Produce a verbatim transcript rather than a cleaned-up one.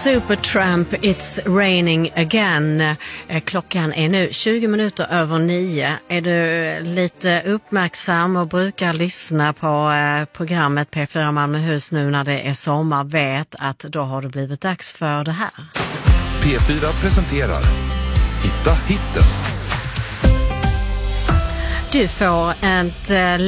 Supertramp, It's Raining Again. Klockan är nu tjugo minuter över nio. Är du lite uppmärksam och brukar lyssna på programmet P fyra Malmöhus nu när det är sommar, vet att då har det blivit dags för det här. P fyra presenterar Hitta hitten. Du får ett